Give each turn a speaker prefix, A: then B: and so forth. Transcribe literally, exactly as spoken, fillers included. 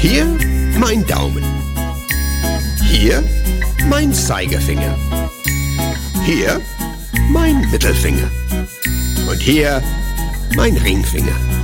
A: Hier mein Daumen. Hier mein Zeigefinger. Hier mein Mittelfinger. Und hier mein Ringfinger.